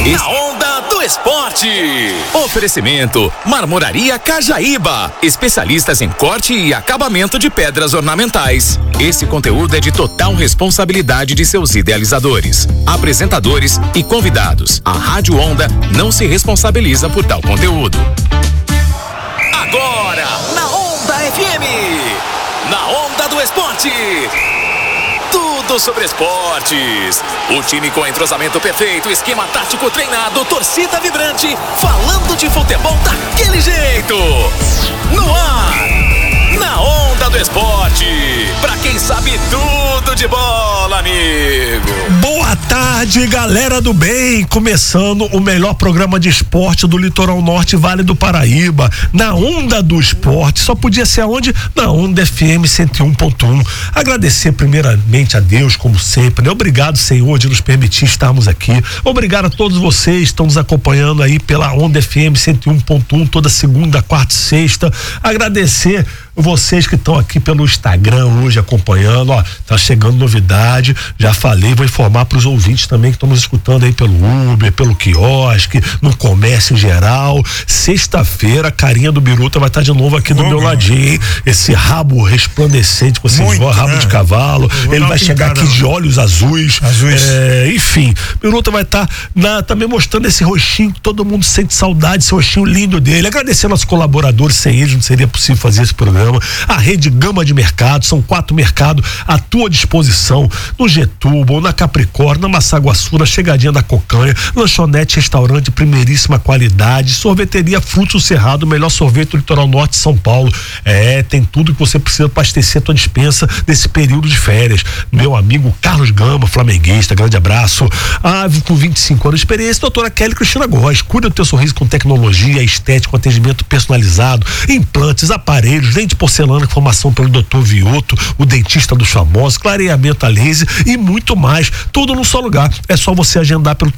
Na Onda do Esporte. Oferecimento Marmoraria Cajaíba, especialistas em corte e acabamento de pedras ornamentais. Esse conteúdo é de total responsabilidade de seus idealizadores, apresentadores e convidados. A Rádio Onda não se responsabiliza por tal conteúdo. Agora, na Onda FM, na Onda do Esporte. Tudo sobre esportes. O time com entrosamento perfeito, esquema tático treinado, torcida vibrante, falando de futebol daquele jeito. No ar, na Onda do Esporte. Pra quem sabe tudo de bola, amigo. Boa tarde, galera do bem. Começando o melhor programa de esporte do Litoral Norte, Vale do Paraíba. Na Onda do Esporte. Só podia ser aonde? Na Onda FM 101.1. Agradecer primeiramente a Deus, como sempre, né? Obrigado, Senhor, de nos permitir estarmos aqui. Obrigado a todos vocês que estão nos acompanhando aí pela Onda FM 101.1 toda segunda, quarta e sexta. Agradecer vocês que estão aqui pelo Instagram hoje acompanhando, ó, tá chegando novidade, já falei, vou informar para os ouvintes também que estão nos escutando aí pelo Uber, pelo quiosque, no comércio em geral. Sexta-feira, a carinha do Biruta vai estar de novo aqui do meu ladinho, hein? Esse rabo resplandecente que vocês viram, rabo de cavalo, ele vai chegar aqui de olhos azuis. Enfim, Biruta vai estar também mostrando esse rostinho que todo mundo sente saudade, esse rostinho lindo dele. Agradecendo aos colaboradores, sem eles não seria possível fazer esse programa. A rede Gama de Mercado, são 4 mercados à tua disposição, no Getúbal, na Capricórnio, na Massaguaçu, na Chegadinha da Cocanha, lanchonete, restaurante de primeiríssima qualidade, sorveteria Frutos do Cerrado, o melhor sorvete do Litoral Norte de São Paulo. Tem tudo que você precisa para abastecer a tua dispensa nesse período de férias. Meu amigo Carlos Gama, flamenguista, grande abraço. Com 25 anos de experiência, doutora Kelly Cristina Góes, cuida do teu sorriso com tecnologia, estética, atendimento personalizado, implantes, aparelhos, lente de porcelana, formação pelo Dr. Vioto, o dentista dos famosos, clareamento a laser e muito mais, tudo num só lugar. É só você agendar pelo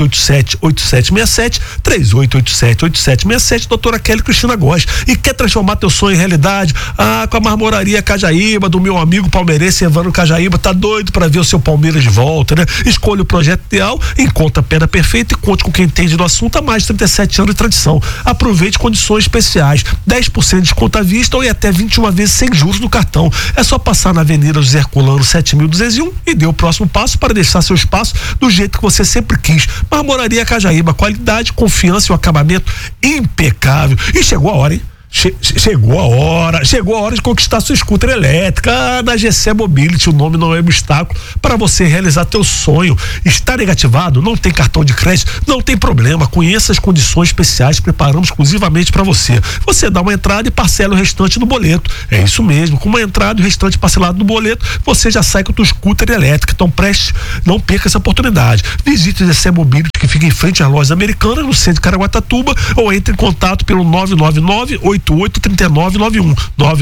3887-8767, 3887-8767, doutora Kelly Cristina Góes. E quer transformar teu sonho em realidade? Com a Marmoraria Cajaíba, do meu amigo palmeirense Evandro Cajaíba, tá doido pra ver o seu Palmeiras de volta, né? Escolha o projeto ideal, encontra a pedra perfeita e conte com quem entende do assunto há mais de 37 anos de tradição. Aproveite condições especiais, 10% de desconto à vista ou até 21 vezes sem juros no cartão. É só passar na Avenida José Herculano 7201 e dê o próximo passo para deixar seu espaço do jeito que você sempre quis. Marmoraria Cajaíba, qualidade, confiança e um acabamento impecável. E chegou a hora, hein? Chegou a hora de conquistar sua scooter elétrica na GC Mobility. O nome não é obstáculo para você realizar teu sonho. Está negativado? Não tem cartão de crédito? Não tem problema, conheça as condições especiais que preparamos exclusivamente para você. Você dá uma entrada e parcela o restante no boleto. É isso mesmo, com uma entrada e o restante parcelado no boleto, você já sai com a tua scooter elétrica. Então não perca essa oportunidade. Visite a GC Mobility, que fica em frente às lojas americanas, no centro de Caraguatatuba, ou entre em contato pelo 999-883991,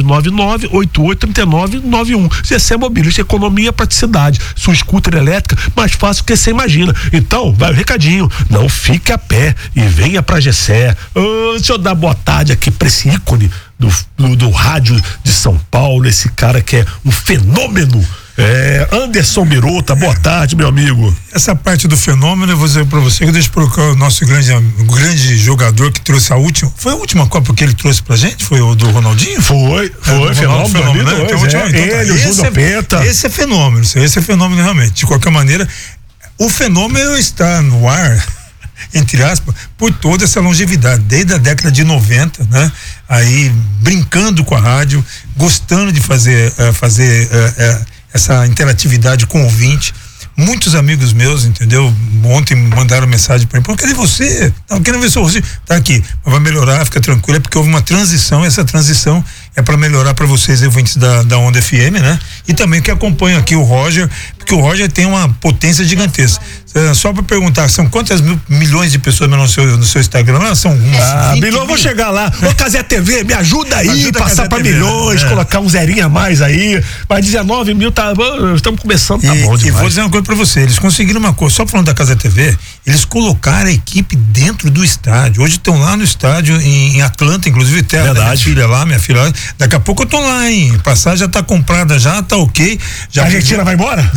999-883991. GC Mobility, economia, praticidade. Sua scooter elétrica, mais fácil que você imagina. Então, vai o recadinho, não fique a pé e venha pra GC. Deixa eu dar boa tarde aqui pra esse ícone do rádio de São Paulo, esse cara que é um fenômeno. Anderson Biruta, boa tarde, meu amigo. Essa parte do fenômeno, eu vou dizer pra você que deixa eu colocar o nosso grande jogador que trouxe foi a última Copa que ele trouxe pra gente? Foi o do Ronaldinho? Foi fenômeno, né? Ele, o Júnior Penta. Esse é fenômeno realmente. De qualquer maneira, o fenômeno está no ar, entre aspas, por toda essa longevidade, desde a década de 90, né? Aí, brincando com a rádio, gostando de fazer essa interatividade com o ouvinte. Muitos amigos meus, entendeu? Ontem mandaram mensagem para mim: pô, cadê você? Não, quero ver seu rosto. Tá aqui, mas vai melhorar, fica tranquilo, é porque houve uma transição, essa transição é para melhorar para vocês, ouvintes da Onda FM, né? E também que acompanham aqui o Roger, porque o Roger tem uma potência gigantesca. Só para perguntar, são quantas milhões de pessoas no seu Instagram? São umas 20 milhões, vou chegar lá. Ô, Cazé TV, me ajuda aí, passar para milhões, colocar um zerinho a mais aí. Mas 19 mil, estamos começando, tá bom demais. E vou dizer uma coisa para você, eles conseguiram uma coisa, só falando da Cazé TV, eles colocaram a equipe dentro do estádio. Hoje estão lá no estádio em Atlanta, inclusive tem a minha filha lá, daqui a pouco eu tô lá, hein? Passagem já tá comprada, já tá ok. Já a Argentina vai embora? Né?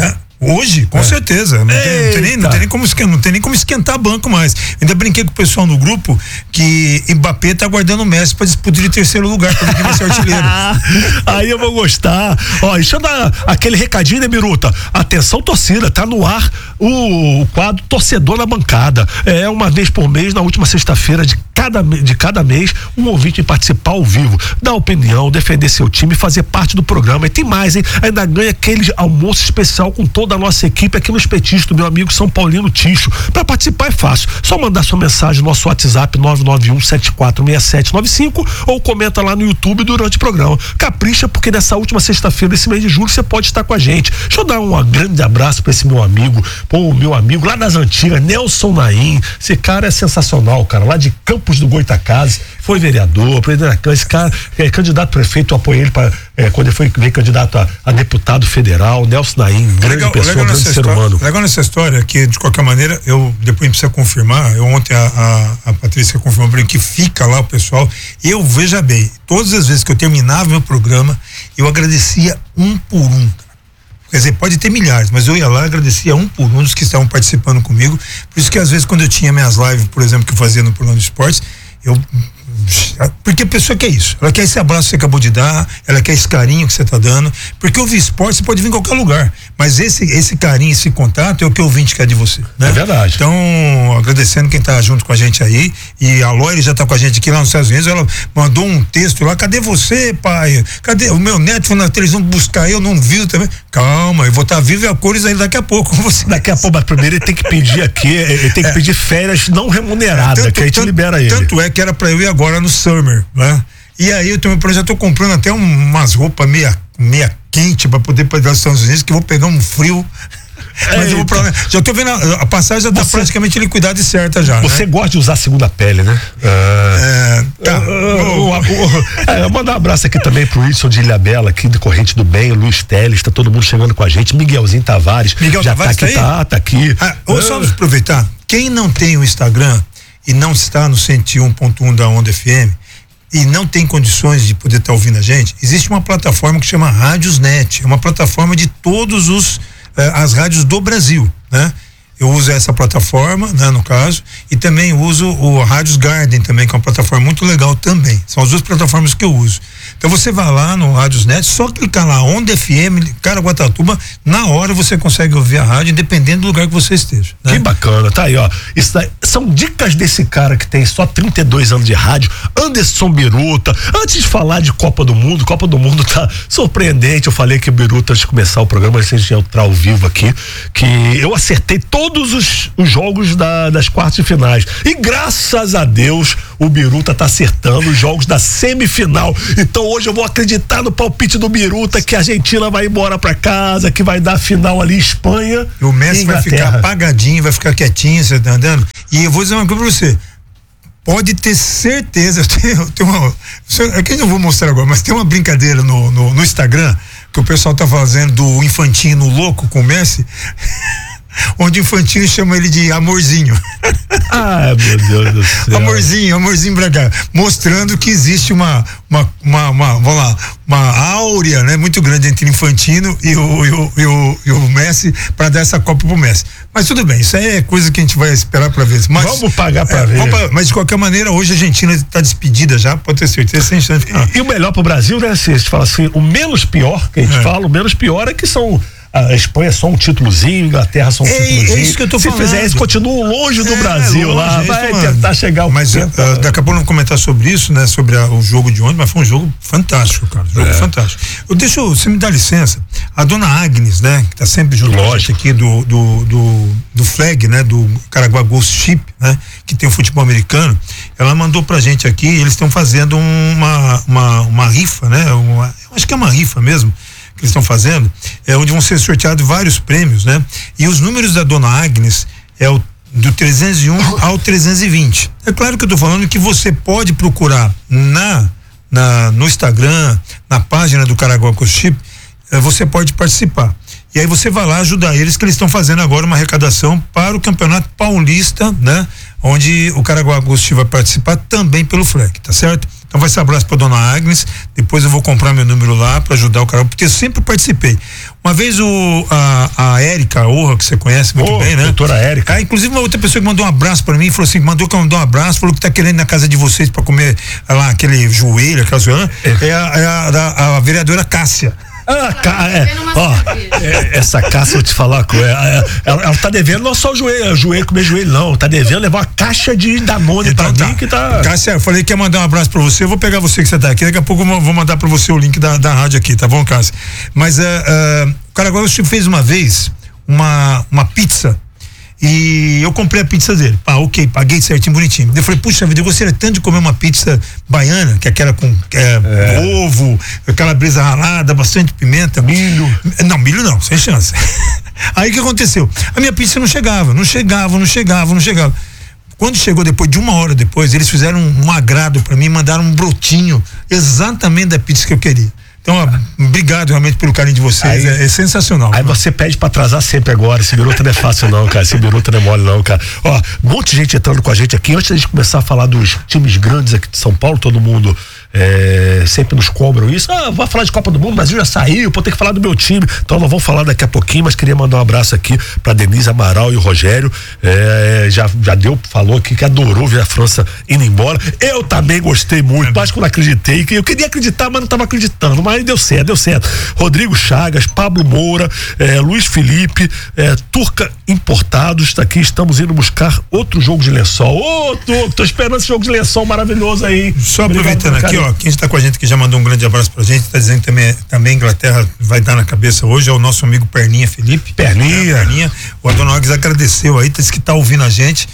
Hoje, com certeza. Não tem nem como esquentar banco mais. Ainda brinquei com o pessoal no grupo que Mbappé tá aguardando o Messi pra disputar de terceiro lugar, pra ver quem vai ser artilheiro. Aí eu vou gostar. Ó, deixa eu dar aquele recadinho, né, Biruta? Atenção, torcida, tá no ar o quadro Torcedor na Bancada. É uma vez por mês, na última sexta-feira de cada mês, um ouvinte participar ao vivo, dar opinião, defender seu time, fazer parte do programa. E tem mais, hein? Ainda ganha aquele almoço especial com toda a nossa equipe aqui no Espetistas do meu amigo São Paulino Ticho. Para participar é fácil, só mandar sua mensagem no nosso WhatsApp 991746795 ou comenta lá no YouTube durante o programa. Capricha, porque nessa última sexta-feira desse mês de julho você pode estar com a gente. Deixa eu dar um grande abraço para esse meu amigo, meu amigo lá das antigas, Nelson Naim. Esse cara é sensacional, cara, lá de Campos do Goitacazes, foi vereador, esse cara é candidato a prefeito, eu apoiei ele quando ele veio candidato a deputado federal. Nelson Naim, grande pessoa, grande ser humano. Legal nessa história que, de qualquer maneira, depois precisa confirmar, ontem a Patrícia confirmou para mim que fica lá o pessoal, veja bem, todas as vezes que eu terminava meu programa, eu agradecia um por um. Quer dizer, pode ter milhares, mas eu ia lá e agradecia um por um dos que estavam participando comigo. Por isso que às vezes quando eu tinha minhas lives, por exemplo, que eu fazia no programa de esportes, porque a pessoa quer isso, ela quer esse abraço que você acabou de dar, ela quer esse carinho que você está dando, porque ouvir esporte você pode vir em qualquer lugar, mas esse carinho, esse contato é o que o ouvinte quer de você, né? É verdade. Então, agradecendo quem está junto com a gente aí, e a Lore já está com a gente aqui lá nos Estados Unidos, ela mandou um texto lá: cadê você, pai? Cadê? O meu neto foi na televisão buscar, eu não vi também. Calma, eu vou estar vivo e a cores aí daqui a pouco com você. Daqui a pouco, mas primeiro ele tem que pedir aqui, ele tem que pedir férias não remuneradas, que a gente libera ele. Tanto é que era para eu ir agora no Summer, né? E aí eu já tô comprando até umas roupas meia quente para poder ir para os Estados Unidos, que eu vou pegar um frio. Mas eu vou já tô vendo, a passagem já tá praticamente liquidada e certa já. Você, né, gosta de usar a segunda pele, né? Mandar um abraço aqui também pro Wilson de Ilhabela, aqui de Corrente do Bem, o Luiz Teles, tá todo mundo chegando com a gente, Miguelzinho Tavares. Já Tavares tá aqui, tá aqui. Só aproveitar, quem não tem o Instagram e não está no 101.1 da Onda FM e não tem condições de poder estar ouvindo a gente, existe uma plataforma que chama Rádiosnet, é uma plataforma de todos as rádios do Brasil, né? Eu uso essa plataforma, né, no caso, e também uso o Rádios Garden também, que é uma plataforma muito legal também. São as duas plataformas que eu uso. Então você vai lá no Rádiosnet, só clicar lá, Onda FM, Caraguatatuba, na hora você consegue ouvir a rádio, independente do lugar que você esteja, né? Que bacana, tá aí, ó. Isso daí, são dicas desse cara que tem só 32 anos de rádio, Anderson Biruta. Antes de falar de Copa do Mundo tá surpreendente. Eu falei que o Biruta, antes de começar o programa, a gente ia entrar ao vivo aqui, que eu acertei todos os jogos das quartas de finais. E graças a Deus, o Biruta tá acertando os jogos da semifinal. Então hoje eu vou acreditar no palpite do Biruta que a Argentina vai embora pra casa, que vai dar a final ali Espanha. E o Messi vai ficar apagadinho, vai ficar quietinho, você tá andando. E eu vou dizer uma coisa pra você. Pode ter certeza, aqui eu não vou mostrar agora, mas tem uma brincadeira no Instagram que o pessoal tá fazendo do Infantino louco com o Messi. Onde o Infantino chama ele de amorzinho. Ah, meu Deus do céu. Amorzinho pra cá. Mostrando que existe uma áurea, né, muito grande entre o Infantino e o Messi para dar essa Copa pro Messi. Mas tudo bem, isso aí é coisa que a gente vai esperar para ver. Mas, vamos pagar para ver. Mas de qualquer maneira, hoje a Argentina está despedida já, pode ter certeza, sem chance. E o melhor pro Brasil, né, se a gente fala assim, o menos pior que a gente fala, o menos pior é que a Espanha é só um títulozinho, a Inglaterra só um títulozinho. É isso que eu tô falando. Se fizer, eles continuam longe do Brasil longe, lá, vai tentar chegar ao Mas daqui a pouco eu vou comentar sobre isso, né, sobre o jogo de ontem, mas foi um jogo fantástico, cara, fantástico. Você me dá licença, a dona Agnes, né, que tá sempre junto com a gente aqui do Flag, né, do Caraguá Ghost Ship, né, que tem o futebol americano, ela mandou pra gente aqui, eles estão fazendo uma rifa, né, eu acho que é uma rifa mesmo, que eles estão fazendo, onde vão ser sorteados vários prêmios, né? E os números da dona Agnes é do 301 ao 320. É claro que eu tô falando que você pode procurar no Instagram, na página do Caraguá Ghost Ship, você pode participar. E aí você vai lá ajudar eles, que eles estão fazendo agora uma arrecadação para o Campeonato Paulista, né? Onde o Caraguá Ghost Ship vai participar também pelo FLEC, tá certo? Então vai ser um abraço pra dona Agnes, depois eu vou comprar meu número lá pra ajudar o Carol, porque eu sempre participei. Uma vez a Érica Orra, que você conhece muito bem, né? Doutora Érica. Inclusive uma outra pessoa que mandou um abraço pra mim, falou assim, mandou que eu mandou um abraço, falou que tá querendo ir na casa de vocês pra comer lá aquele joelho, aquela zoana, a vereadora Cássia. Essa Cássia, eu te falar, ela tá devendo não só o joelho, comer joelho, não, tá devendo levar uma caixa de Danone então, pra mim que tá. Cássia, eu falei que ia mandar um abraço pra você, eu vou pegar você que você tá aqui, daqui a pouco eu vou mandar pra você o link da rádio aqui, tá bom, Cássia? Mas o cara agora fez uma vez uma pizza. E eu comprei a pizza dele. Ok, paguei certinho, bonitinho. Eu falei, puxa vida, eu gostaria tanto de comer uma pizza baiana, que é aquela com ovo, calabresa ralada, bastante pimenta. Milho. Não, milho não, sem chance. Aí o que aconteceu? A minha pizza não chegava. Quando chegou depois de 1 hora depois, eles fizeram um agrado pra mim, mandaram um brotinho exatamente da pizza que eu queria. Então, obrigado realmente pelo carinho de vocês, é sensacional. Aí você pede pra atrasar sempre agora, esse biruta não é fácil não, cara, esse biruta não é mole não, cara. Ó, um monte de gente entrando com a gente aqui, antes da gente começar a falar dos times grandes aqui de São Paulo, todo mundo sempre nos cobram isso, vou falar de Copa do Mundo, o Brasil já saiu, vou ter que falar do meu time, então nós vamos falar daqui a pouquinho, mas queria mandar um abraço aqui pra Denise Amaral e o Rogério, falou aqui que adorou ver a França indo embora, eu também gostei muito, mas quando acreditei, que eu queria acreditar, mas não tava acreditando, mas deu certo. Rodrigo Chagas, Pablo Moura, Luiz Felipe, Turca Importados, tá aqui, estamos indo buscar outro jogo de lençol. Tô esperando esse jogo de lençol maravilhoso aí. Só aproveitando aqui, ó, quem está com a gente que já mandou um grande abraço pra gente, tá dizendo que também a Inglaterra vai dar na cabeça hoje, é o nosso amigo Perninha Felipe. Perninha. O Adonogues agradeceu aí, disse que tá ouvindo a gente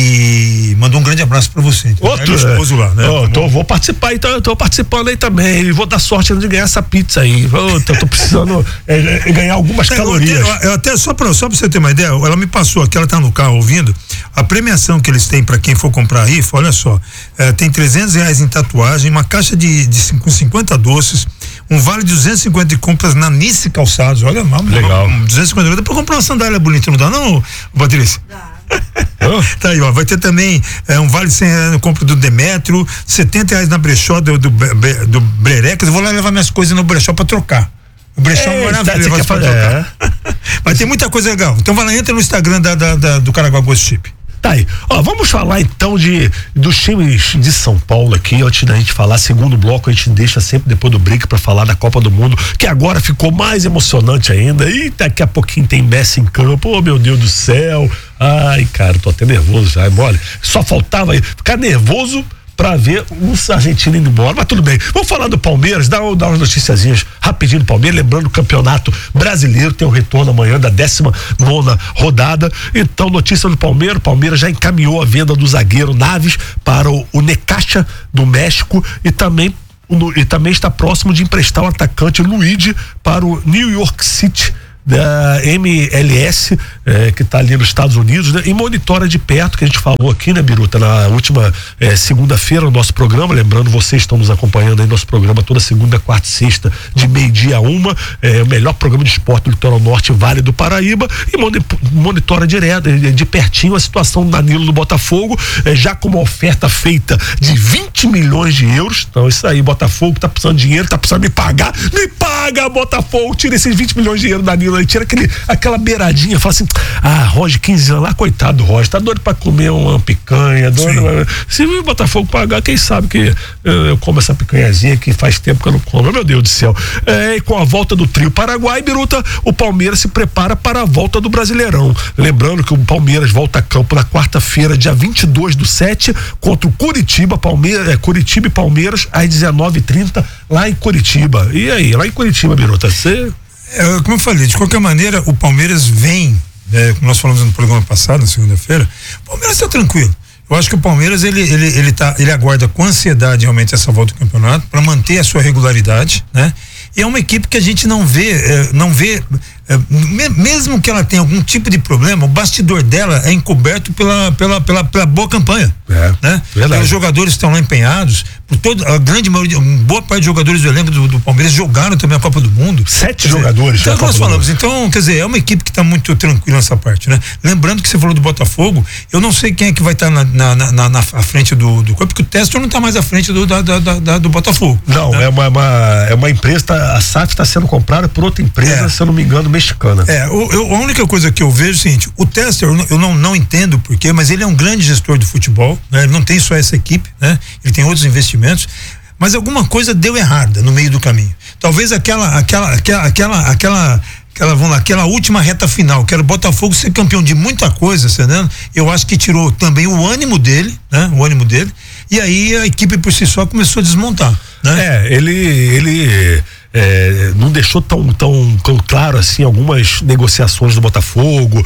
e mandou um grande abraço pra você. Outro esposo lá, né? Vou participar, então eu tô participando aí também e vou dar sorte de ganhar essa pizza aí. Eu tô precisando ganhar algumas calorias. Eu até só pra você ter uma ideia, ela me passou aqui, ela tá no carro ouvindo, a premiação que eles têm pra quem for comprar aí, olha só, tem R$300 em tatuagem, uma caixa com 50 doces, um vale de 250 de compras na Nice Calçados, olha, legal. 250, dá pra comprar uma sandália bonita, não dá não, Patrícia? Dá. Tá aí, ó, vai ter também um vale R$100 no compra do Demétrio, R$70 na brechó do Brerecas. Eu vou lá levar minhas coisas no brechó pra trocar. O brechó não vai levar pra trocar. Mas tem muita coisa legal. Então vai lá, entra no Instagram do Caraguá Ghost Chip. Tá aí. Ó, vamos falar então dos times de São Paulo aqui, antes da gente falar, segundo bloco a gente deixa sempre depois do break pra falar da Copa do Mundo, que agora ficou mais emocionante ainda, e daqui a pouquinho tem Messi em campo, oh meu Deus do céu, ai cara, tô até nervoso já, olha, só faltava ficar nervoso pra ver os argentinos indo embora, mas tudo bem. Vamos falar do Palmeiras, dar umas noticiazinhas rapidinho do Palmeiras, lembrando o Campeonato Brasileiro tem um retorno amanhã da 19ª rodada. Então, notícia do Palmeiras, o Palmeiras já encaminhou a venda do zagueiro Naves para o Necaxa do México e também está próximo de emprestar o atacante Luigi para o New York City da MLS, que está ali nos Estados Unidos, né? E monitora de perto, que a gente falou aqui, né, Biruta, na última segunda-feira no nosso programa, lembrando, vocês estão nos acompanhando aí no nosso programa toda segunda, quarta e sexta, de 12h a 1h, o melhor programa de esporte do Litoral Norte, Vale do Paraíba, e monitora direto, de pertinho a situação do Danilo do Botafogo, já com uma oferta feita de 20 milhões de euros, então isso aí, Botafogo tá precisando de dinheiro, tá precisando me paga, Botafogo, tira esses 20 milhões de euros do Danilo, tira aquela beiradinha, fala assim, Roger, 15 anos lá, coitado do Roger, tá doido pra comer uma picanha, se o Botafogo pagar, quem sabe que eu como essa picanhazinha que faz tempo que eu não como, meu Deus do céu. E com a volta do trio Paraguai, Biruta, o Palmeiras se prepara para a volta do Brasileirão, lembrando que o Palmeiras volta a campo na quarta-feira, dia 22/7, contra o Curitiba, Curitiba e Palmeiras, às 19h30, lá em Curitiba. E aí, lá em Curitiba, Biruta, como eu falei, de qualquer maneira, o Palmeiras vem, como nós falamos no programa passado, na segunda-feira, o Palmeiras está tranquilo. Eu acho que o Palmeiras, ele aguarda com ansiedade realmente essa volta do campeonato para manter a sua regularidade, né? E é uma equipe que a gente não vê, mesmo que ela tenha algum tipo de problema, o bastidor dela é encoberto pela boa campanha. Né? Verdade. Os jogadores estão lá empenhados, a grande maioria, boa parte dos jogadores do elenco do Palmeiras jogaram também a Copa do Mundo. 7 jogadores. Então, nós falamos, então, quer dizer, é uma equipe que está muito tranquila nessa parte, né? Lembrando que você falou do Botafogo, eu não sei quem é que vai estar na frente do corpo, porque o Testor não está mais à frente do Botafogo. Não, né? É uma empresa, a SAF está sendo comprada por outra empresa, se eu não me engano, mexicana. A única coisa que eu vejo é o seguinte, o Testor, eu não entendo porquê, mas ele é um grande gestor do futebol, né? Ele não tem só essa equipe, né? Ele tem outros investimentos, mas alguma coisa deu errada no meio do caminho. Talvez aquela última reta final, que era o Botafogo ser campeão de muita coisa, entendeu? Eu acho que tirou também o ânimo dele, né? O ânimo dele, e aí a equipe por si só começou a desmontar, né? Ele não deixou tão claro assim algumas negociações do Botafogo,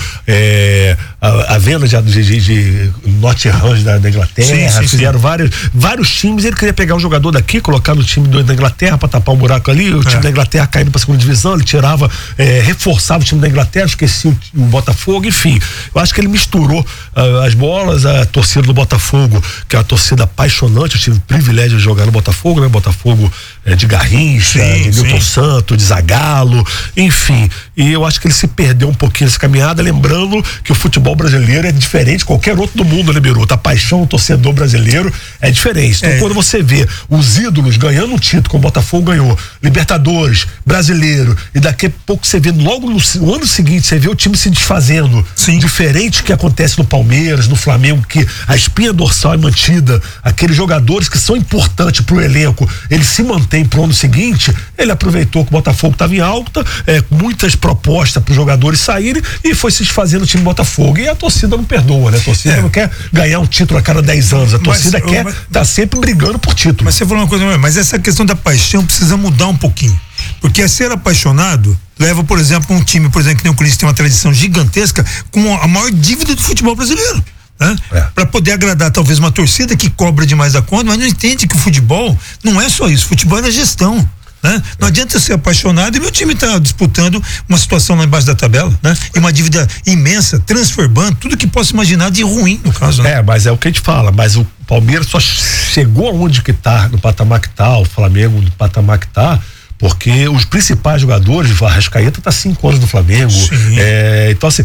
a venda de Nottingham da Inglaterra, fizeram vários times. Ele queria pegar um jogador daqui, colocar no time da Inglaterra para tapar um buraco ali, o time da Inglaterra caindo para segunda divisão, ele tirava, reforçava o time da Inglaterra, esquecia o Botafogo, enfim. Eu acho que ele misturou as bolas, a torcida do Botafogo, que é uma torcida apaixonante. Eu tive o privilégio de jogar no Botafogo, né? Botafogo de Garrincha, de Nilton Santos, de Zagallo, enfim. E eu acho que ele se perdeu um pouquinho nessa caminhada, lembrando que o futebol brasileiro é diferente de qualquer outro do mundo, né, Biruta? A paixão do torcedor brasileiro é diferente. Então, quando você vê os ídolos ganhando um título, como o Botafogo ganhou, Libertadores, Brasileiro, e daqui a pouco você vê, logo no ano seguinte, você vê o time se desfazendo. Diferente do que acontece no Palmeiras, no Flamengo, que a espinha dorsal é mantida, aqueles jogadores que são importantes pro elenco, eles se mantêm pro ano seguinte. Ele aproveitou que o Botafogo estava em alta, muitas propostas para os jogadores saírem, e foi se desfazendo o time do Botafogo. E a torcida não perdoa, né? A torcida não quer ganhar um título a cada 10 anos. A torcida quer estar sempre brigando por título. Mas você falou uma coisa, mas essa questão da paixão precisa mudar um pouquinho. Porque ser apaixonado leva, por exemplo, um time, por exemplo, que nem o Corinthians tem uma tradição gigantesca, com a maior dívida do futebol brasileiro. Para poder agradar talvez uma torcida que cobra demais a conta, mas não entende que o futebol não é só isso. Futebol é gestão. Não adianta ser apaixonado e meu time tá disputando uma situação lá embaixo da tabela, né? E uma dívida imensa, transferbando, tudo que possa imaginar de ruim, no caso, né? Mas é o que a gente fala, mas o Palmeiras só chegou aonde que tá, no patamar que tá, o Flamengo no patamar que tá, porque os principais jogadores, o Arrascaeta tá 5 anos no Flamengo, então assim,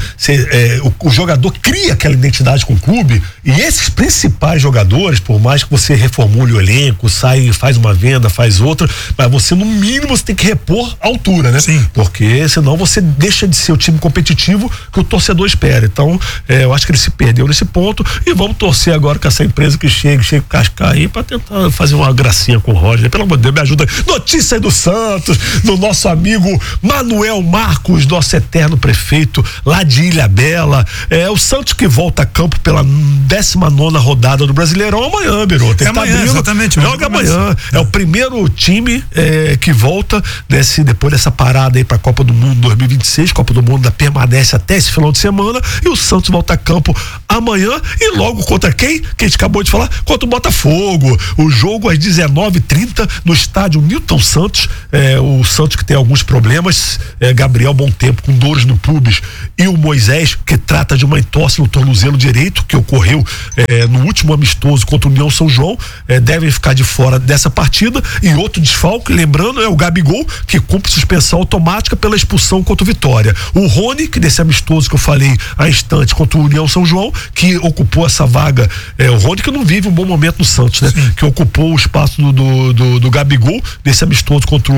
o jogador cria aquela identidade com o clube, e esses principais jogadores, por mais que você reformule o elenco, sai, faz uma venda, faz outra, mas você no mínimo você tem que repor a altura, né? Porque senão você deixa de ser o time competitivo que o torcedor espera. Então, eu acho que ele se perdeu nesse ponto, e vamos torcer agora com essa empresa que chega cascar aí pra tentar fazer uma gracinha com o Roger. Pelo amor de Deus, me ajuda. Notícia do Santos, do nosso amigo Manuel Marcos, nosso eterno prefeito lá de Ilhabela. O Santos que volta a campo pela 19ª rodada do Brasileirão amanhã, Biruta. Amanhã, exatamente. Joga amanhã. É o primeiro time que volta depois dessa parada aí pra Copa do Mundo 2026. Copa do Mundo permanece até esse final de semana, e o Santos volta a campo amanhã, e logo contra quem? Que a gente acabou de falar, contra o Botafogo. O jogo às 19h30 no estádio Nilton Santos. O Santos que tem alguns problemas, Gabriel Bom Tempo com dores no pubis, e o Moisés, que trata de uma entorse no tornozelo direito, que ocorreu no último amistoso contra o União São João, devem ficar de fora dessa partida. E outro desfalque, lembrando, é o Gabigol, que cumpre suspensão automática pela expulsão contra o Vitória. O Rony, que desse amistoso que eu falei há instantes contra o União São João, que ocupou essa vaga, o Rony que não vive um bom momento no Santos, né? Que ocupou o espaço do Gabigol, desse amistoso contra